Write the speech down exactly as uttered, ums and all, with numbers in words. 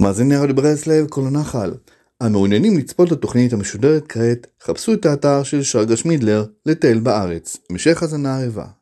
מאזיני רדיו ברסלב, כל הנחל. המעוניינים לצפות לתוכנית המשודרת כעת, חפשו את האתר של שרגא שמידלר לטייל בארץ. המשך האזנה ערבה.